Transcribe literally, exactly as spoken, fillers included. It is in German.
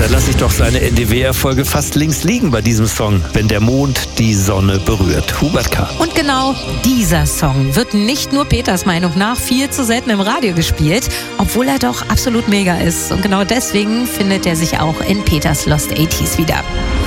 Da lasse ich doch seine N D W-Erfolge fast links liegen bei diesem Song, wenn der Mond die Sonne berührt. Hubert K. Und genau dieser Song wird nicht nur Peters Meinung nach viel zu selten im Radio gespielt, obwohl er doch absolut mega ist. Und genau deswegen findet er sich auch in Peters Lost achtziger wieder.